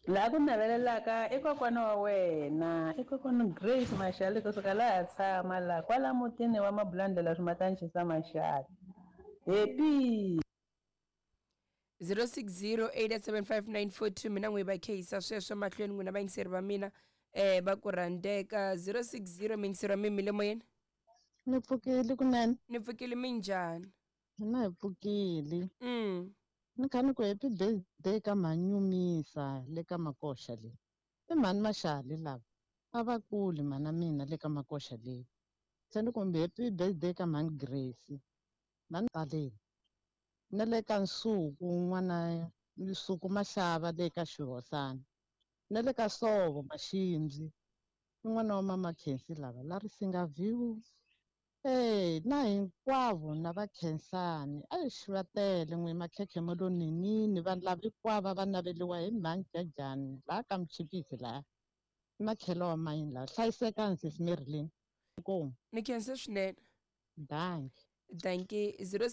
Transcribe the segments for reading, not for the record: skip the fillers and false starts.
laha ku navelelaka i kokwana wa wena i kokwana Grace Mashali kusuka laha tshama laha kwala mutini wa Mabulandela Swimatanchisa Mashali happy 06087594 mina n'wi va kheyisa sweswo mahlweni n'wina vayingiseri va mina va ku rhandeka 060 mingiseri wa mimi le moyeni Ni pfukile kunene. ni pfukile minjhani Hina hi pfukile. Ni kha ni ku happy birthday ka Mhanyumisa le ka Makoxa leyi. I mhani Mashali lava. A va kuli mhana mina le ka Makoxa leyi. Se ni kumbe happy birthday ka mhani Grace. Mhani Taleni. Na le ka Nsuku n'wana Nsuku Mashava le ka Xihosana. Na le ka Sovo Maxindzi. N'wana wa mama Khensi lava la Risinga View. Na hinkwavo na vakhensani a xi va tele n'wi makhekhe ninini vanhu lava hinkwavo va naveliwa hi mhani Jajani laha ka Mchipisi laha i makhelo wa mayini laha hlayisekani sesi Marilyn inkomu ni khense swinene danki danki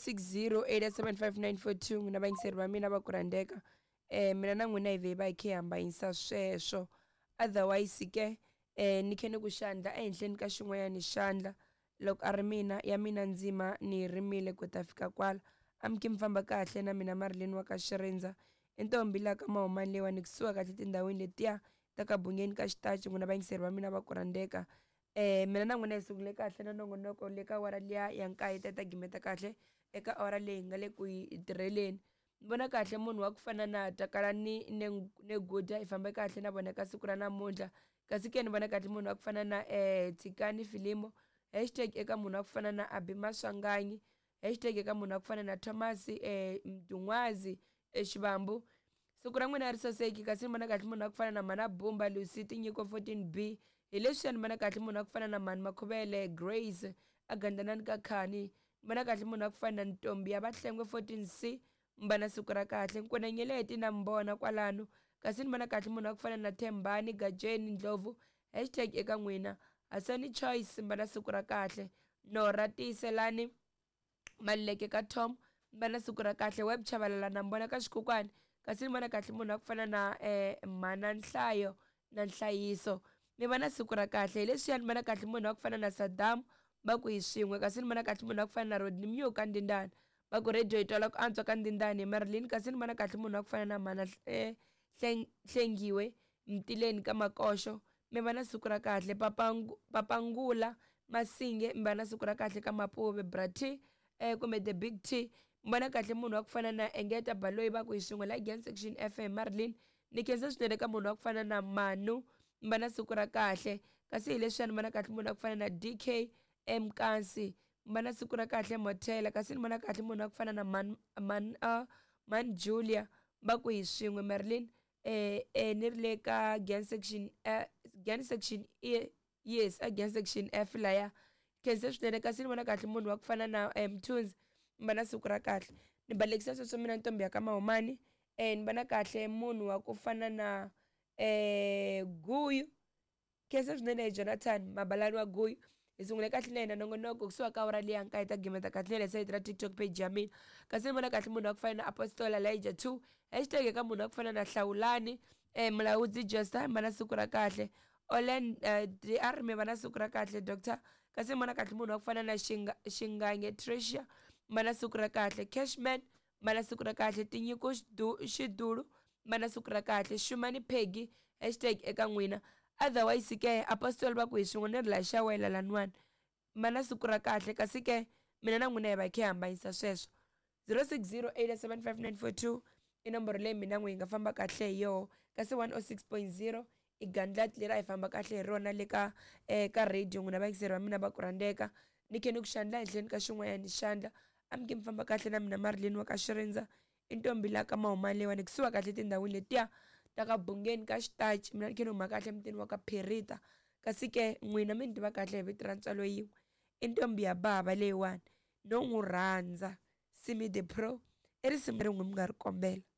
06087594 n'wina vayingiseri va mina va ku rhandeka mina na n'wina hi ve va hi khe hi hambanyisa sweswo otherwise ke ni khe ni ku xandla ehenhleni ka xin'wanyana xandla loko a ri mina ya mina ndzima ni rimile ku ta fika kwala a mi ke mi famba kahle na mina Marilyn wa ka Xirindza i ntombi laha ka Mahumani leyiwani kusuka kahle tindhawini letiya ta ka Bungeni ka Xitachi n'wina vayingiseri va mina va ku rhandeka mina na n'wina hi sungule kahle na nongonoko le ka awara liya ya nkaye ta gimeta kahle eka awara leyi nga le ku yi tirheleni ni vona kahle munhu wa ku fana na Takalani Neguda hi fambe kahle na vona ka siku ra namuntlha kasi ke ni vona kahle munhu wa ku fana na Tsikani Filimo hashtag eka munhu wa ku fana na Abima Swanganyi hashtag eka munhu wa ku fana na Thomas Mdungwazi Xivambu siku ra n'wina ri saseki kasi ni vona kahle munhu wa ku fana na Mana Bumba Lucy Tinyiko 14B hi leswiya ni vona kahle munhu wa ku fana na Mani Makhuvele Grace a Gandanani ka Khani ni vona kahle munhu wa ku fana na Ntombi ya Vahlengwe 14C mbana siku ra kahle Nkunanyeleti na Mbona kwalano kasi ni vona kahle munhu wa ku fana na Thembani Gajeni Ndlovu hashtag eka n'wina Asani Choice mbana siku ra kahle Nora Tiselani Maleke ka Tom mbana siku ra kahle Web Chavalala na Mbona ka Xikokwani kasi ni vona kahle munhu wa ku fana na Mana Nhlayo na Nhlayiso ni vona siku ra kahle hi leswiya ni vona kahle munhu wa ku fana na Saddam va ku hi swin'we kasi ni vona kahle munhu wa ku fana na Rodney Mule ka Ndindani va ku radio yi twala ku antswa ka Ndindani hi Marilyn kasi ni vona kahle munhu wa ku fana na Mana Hlengiwe Mtileni ka Makoxo mi va na siku ra kahle Papangula Masinge mi va na siku ra kahle ka Mapuve Brati kumbe the big T mi vona kahle munhu wa ku fana na Engeta Baloyi va ku hi swin'we la Gen Section FM Marilyn ni khensa swinene ka munhu wa ku fana na Manu mi va na siku ra kahle kasi hi leswiya ni vona kahle munhu wa ku fana na DK Mkansi mi va na siku ra kahle Motela kasi ni vona kahle munhu wa ku fana na Man Julia va ku hi swin'we Marilyn ni ri le ka Gen Section yes a Gen Section F laya khense swinene kasi ni vona kahle munhu wa ku fana na Mthunzi mi va na siku ra kahle ni balekisa sweswo mina Ntombi ya ka Mahumani ni va na kahle munhu wa ku fana na Guyu khense swinene Jonathan Mabalani wa Guyu hi sungule kahle na yena nongonoko kusuka ka awara leyi ya nkaye ta gimeta kahle na le sayiti ra TikTok page ya mina kasi ni vona kahle munhu wa ku fana na Apostle Elijah 2 hashtag eka munhu wa ku fana na Hlawulani Mulawudzi Josta mi va na siku ra kahle Olen DR mi va na siku ra kahle Dr kasi ni vona kahle munhu wa ku fana na Xingange Tricia mi va na siku ra kahle Cashman mi va na siku ra kahle Tinyiko Xidulu mi va na siku ra kahle Shumani Peggy hashtag eka n'wina otherwise ke Apostle va ku hi swin'we ni ri la xawela laniwani mi va na siku ra kahle kasi ke mina na n'wina hi va hi khe hi hambanyisa sweswo 06087594 i nomboro leyi mina n'wi hi nga famba kahle hi yoho kasi 106.0 i gandlati leri a hi famba kahle hi rona le ka ka radio n'wina vayingiseri va mina va ku rhandeka ni khe ni ku xandla ehenhleni ka xin'wanyana xandla a mi ke mi famba kahle na mina Marilyn wa ka Xirindza i ntombi laha ka Mahumani leyiwani kusuka kahle tindhawini letiya ta ka Bungeni ka Xitachi mina ni khe ni huma kahle emutini wa ka Pherita kasi ke n'wina mi ni tiva kahle hi vito ra ntswalo yin'we i ntombi ya bava leyiwani no n'wi rhandza Simi the Pro i risimu rin'we mi nga ri kombela